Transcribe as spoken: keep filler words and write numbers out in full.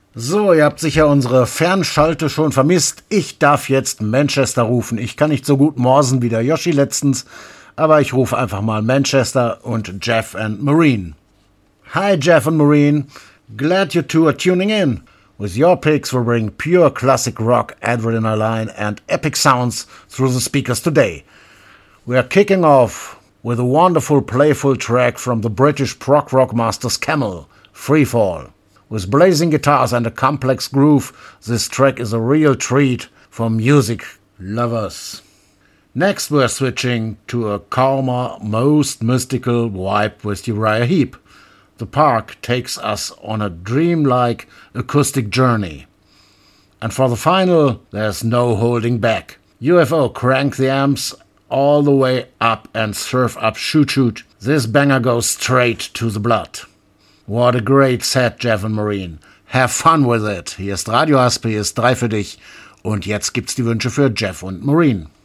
So, ihr habt sicher unsere Fernschalte schon vermisst. Ich darf jetzt Manchester rufen. Ich kann nicht so gut morsen wie der Yoshi letztens, aber ich rufe einfach mal Manchester und Jeff and Maureen. Hi Jeff and Maureen, glad you two are tuning in. With your picks we'll bring pure classic rock, adrenaline and epic sounds through the speakers today. We are kicking off with a wonderful playful track from the British prog rock masters Camel, Freefall. With blazing guitars and a complex groove, this track is a real treat for music lovers. Next we're switching to a calmer, most mystical vibe with Uriah Heep. The Park takes us on a dreamlike acoustic journey. And for the final, there's no holding back. U F O crank the amps all the way up and surf up Shoot Shoot. This banger goes straight to the blood. What a great set, Jeff and Maureen. Have fun with it. Hier ist Radio Haspe, hier ist drei für dich. Und jetzt gibt's die Wünsche für Jeff und Maureen.